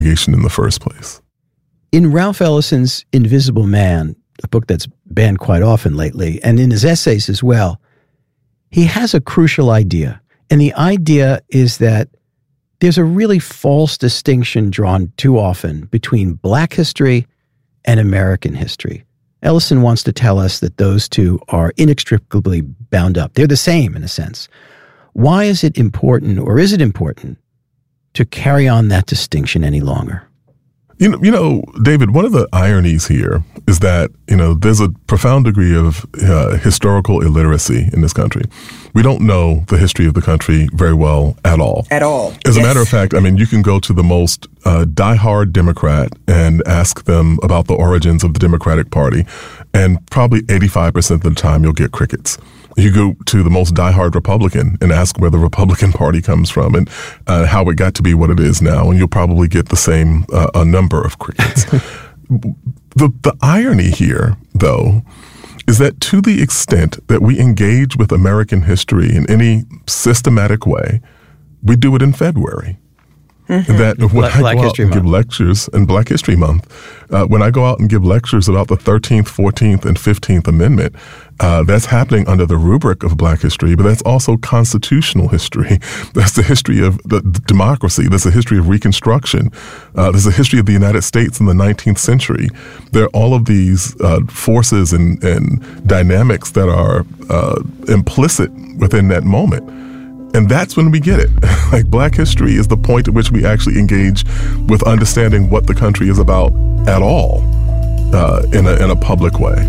in the first place. In Ralph Ellison's Invisible Man, a book that's banned quite often lately, and in his essays as well, he has a crucial idea. And the idea is that there's a really false distinction drawn too often between Black history and American history. Ellison wants to tell us that those two are inextricably bound up. They're the same in a sense. Why is it important, or is it important, to carry on that distinction any longer? You know, David, one of the ironies here is that, there's a profound degree of historical illiteracy in this country. We don't know the history of the country very well at all. At all. As a matter of fact, you can go to the most diehard Democrat and ask them about the origins of the Democratic Party, and probably 85% of the time you'll get crickets. You go to the most diehard Republican and ask where the Republican Party comes from and how it got to be what it is now, and you'll probably get the same a number of crickets. The irony here, though, is that to the extent that we engage with American history in any systematic way, we do it in February. Mm-hmm. That when I go out and give lectures in Black History Month, when I go out and give lectures about the 13th, 14th, and 15th Amendment, that's happening under the rubric of Black history, but that's also constitutional history. That's the history of the democracy. That's the history of Reconstruction. There's a history of the United States in the 19th century. There are all of these forces and dynamics that are implicit within that moment. And that's when we get it. Like, Black history is the point at which we actually engage with understanding what the country is about at all in a public way.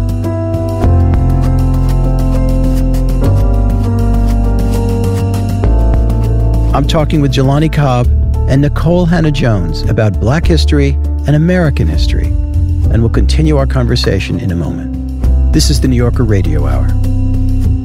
I'm talking with Jelani Cobb and Nikole Hannah-Jones about Black history and American history. And we'll continue our conversation in a moment. This is the New Yorker Radio Hour.